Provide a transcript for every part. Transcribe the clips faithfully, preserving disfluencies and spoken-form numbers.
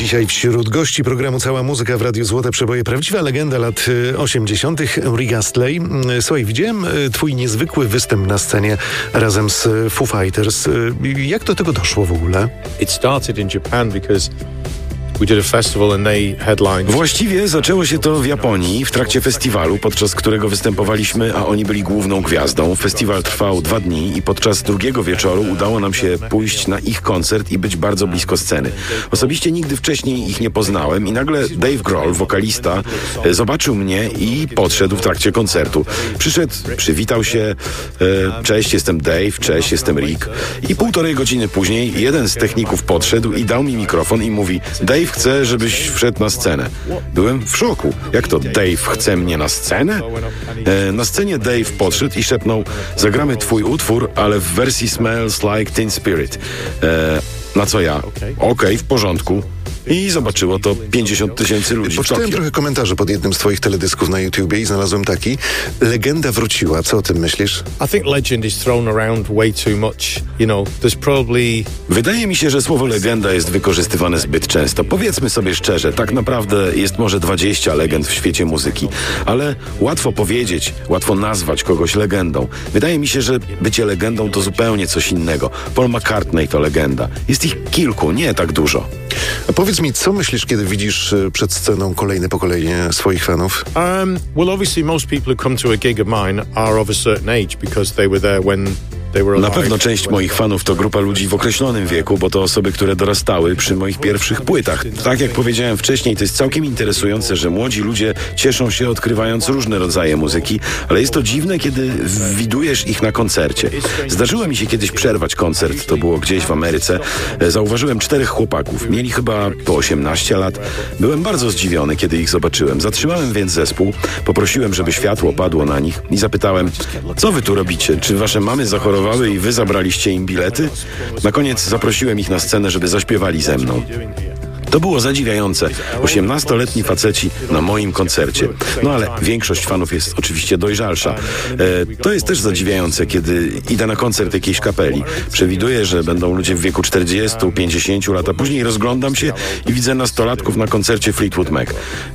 Dzisiaj wśród gości programu Cała Muzyka w Radiu Złote Przeboje prawdziwa legenda lat osiemdziesiątych. Rick Astley. Słuchaj, widziałem twój niezwykły występ na scenie razem z Foo Fighters. Jak do tego doszło w ogóle? It started in Japan because we did a festival and they headlined. Właściwie zaczęło się to w Japonii, w trakcie festiwalu, podczas którego występowaliśmy, a oni byli główną gwiazdą. Festiwal trwał dwa dni i podczas drugiego wieczoru udało nam się pójść na ich koncert i być bardzo blisko sceny. Osobiście nigdy wcześniej ich nie poznałem i nagle Dave Grohl, wokalista, zobaczył mnie i podszedł w trakcie koncertu. Przyszedł, przywitał się, e, cześć, jestem Dave, cześć, jestem Rick. I półtorej godziny później jeden z techników podszedł i dał mi mikrofon i mówi: Dave chce, żebyś wszedł na scenę. Byłem w szoku. Jak to Dave chce mnie na scenę? E, na scenie Dave podszedł i szepnął: zagramy twój utwór, ale w wersji Smells Like Teen Spirit. E, na co ja? Okej, okay, w porządku. I zobaczyło to pięćdziesiąt tysięcy ludzi. Poczytałem trochę komentarzy pod jednym z twoich teledysków na YouTubie i znalazłem taki: legenda wróciła. Co o tym myślisz? I think legend is thrown around way too much. You know, there's probably... Wydaje mi się, że słowo legenda jest wykorzystywane zbyt często. Powiedzmy sobie szczerze, tak naprawdę jest może dwadzieścia legend w świecie muzyki, ale łatwo powiedzieć, łatwo nazwać kogoś legendą. Wydaje mi się, że bycie legendą to zupełnie coś innego. Paul McCartney to legenda. Jest ich kilku, nie tak dużo. A powiedz mi, co myślisz, kiedy widzisz przed sceną kolejne pokolenie swoich fanów? Um, well, obviously most people who come to a gig of mine are of a certain age because they were there when they were alive. Na pewno część moich fanów to grupa ludzi w określonym wieku, bo to osoby, które dorastały przy moich pierwszych płytach. Tak jak powiedziałem wcześniej, to jest całkiem interesujące, że młodzi ludzie cieszą się, odkrywając różne rodzaje muzyki, ale jest to dziwne, kiedy widujesz ich na koncercie. Zdarzyło mi się kiedyś przerwać koncert, to było gdzieś w Ameryce. Zauważyłem czterech chłopaków, mieli chyba po osiemnaście lat. Byłem bardzo zdziwiony, kiedy ich zobaczyłem. Zatrzymałem więc zespół, poprosiłem, żeby światło padło na nich i zapytałem: co wy tu robicie? Czy wasze mamy zachorowały i wy zabraliście im bilety? Na koniec zaprosiłem ich na scenę, żeby zaśpiewali ze mną. To było zadziwiające. osiemnastoletni faceci na moim koncercie. No ale większość fanów jest oczywiście dojrzalsza. E, to jest też zadziwiające, kiedy idę na koncert jakiejś kapeli. Przewiduję, że będą ludzie w wieku czterdziestu, pięćdziesięciu lat, a później rozglądam się i widzę nastolatków na koncercie Fleetwood Mac. E,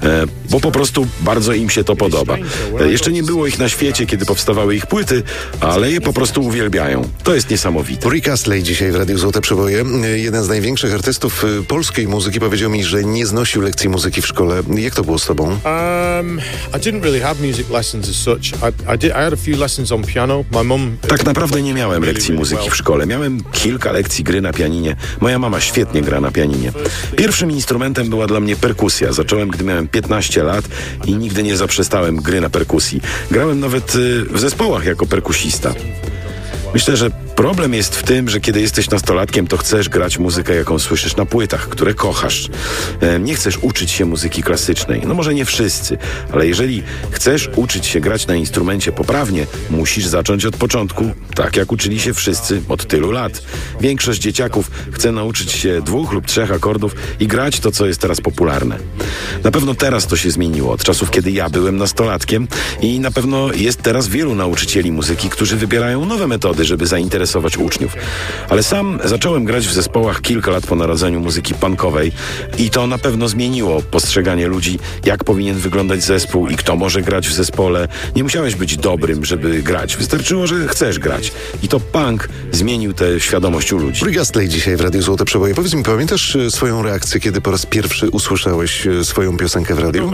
bo po prostu bardzo im się to podoba. E, jeszcze nie było ich na świecie, kiedy powstawały ich płyty, ale je po prostu uwielbiają. To jest niesamowite. Rick Astley dzisiaj w Radiu Złote Przeboje. Jeden z największych artystów polskiej muzyki powiedział mi, że nie znosił lekcji muzyki w szkole. Jak to było z tobą? Um, I didn't really have music lessons as such. I, I, did, I had a few lessons on piano. My mum... Tak naprawdę nie miałem lekcji muzyki w szkole. Miałem kilka lekcji gry na pianinie. Moja mama świetnie gra na pianinie. Pierwszym instrumentem była dla mnie perkusja. Zacząłem, gdy miałem piętnaście lat i nigdy nie zaprzestałem gry na perkusji. Grałem nawet y, w zespołach jako perkusista. Myślę, że problem jest w tym, że kiedy jesteś nastolatkiem, to chcesz grać muzykę, jaką słyszysz na płytach, które kochasz. E, nie chcesz uczyć się muzyki klasycznej. No może nie wszyscy, ale jeżeli chcesz uczyć się grać na instrumencie poprawnie, musisz zacząć od początku, tak jak uczyli się wszyscy od tylu lat. Większość dzieciaków chce nauczyć się dwóch lub trzech akordów i grać to, co jest teraz popularne. Na pewno teraz to się zmieniło, od czasów, kiedy ja byłem nastolatkiem i na pewno jest teraz wielu nauczycieli muzyki, którzy wybierają nowe metody, żeby zainteresować uczniów. Ale sam zacząłem grać w zespołach kilka lat po narodzeniu muzyki punkowej i to na pewno zmieniło postrzeganie ludzi, jak powinien wyglądać zespół i kto może grać w zespole. Nie musiałeś być dobrym, żeby grać. Wystarczyło, że chcesz grać. I to punk zmienił tę świadomość u ludzi. Rick Astley dzisiaj w Radiu Złote Przeboje. Powiedz mi, pamiętasz swoją reakcję, kiedy po raz pierwszy usłyszałeś swoją piosenkę w radiu?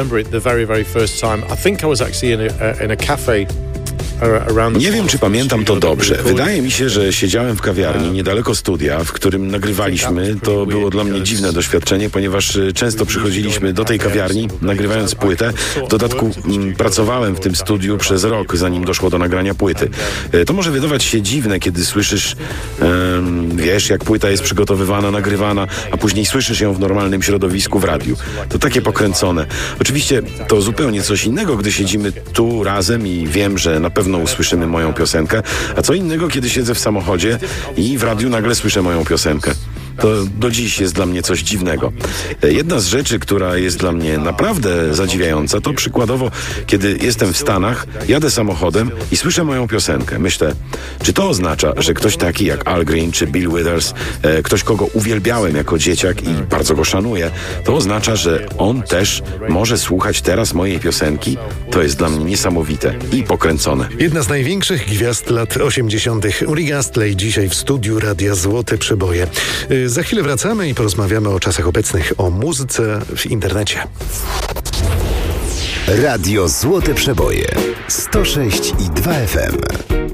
Nie wiem, czy pamiętam to dobrze. Wydaje mi się, że siedziałem w kawiarni niedaleko studia, w którym nagrywaliśmy. To było dla mnie dziwne doświadczenie, ponieważ często przychodziliśmy do tej kawiarni, nagrywając płytę. W dodatku m, pracowałem w tym studiu przez rok, zanim doszło do nagrania płyty. To może wydawać się dziwne, kiedy słyszysz, um, wiesz, jak płyta jest przygotowywana, nagrywana, a później słyszysz ją w normalnym środowisku w radiu. To takie pokręcone. Oczywiście to zupełnie coś innego, gdy siedzimy tu razem i wiem, że na pewno usłyszymy moją piosenkę, a co innego, kiedy siedzę w samochodzie i w radiu nagle słyszę moją piosenkę. To do dziś jest dla mnie coś dziwnego. Jedna z rzeczy, która jest dla mnie naprawdę zadziwiająca, to przykładowo, kiedy jestem w Stanach, jadę samochodem i słyszę moją piosenkę. Myślę, czy to oznacza, że ktoś taki jak Al Green czy Bill Withers, e, ktoś, kogo uwielbiałem jako dzieciak i bardzo go szanuję, to oznacza, że on też może słuchać teraz mojej piosenki? To jest dla mnie niesamowite i pokręcone. Jedna z największych gwiazd lat osiemdziesiątych. Uri Astley dzisiaj w studiu Radia Złote Przeboje. Yy, za chwilę wracamy i porozmawiamy o czasach obecnych, o muzyce w internecie. Radio Złote Przeboje sto sześć i dwa F M.